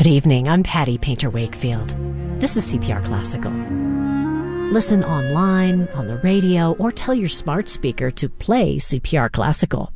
Good evening. I'm Patty Painter Wakefield. This is CPR Classical. Listen online, on the radio, or tell your smart speaker to play CPR Classical.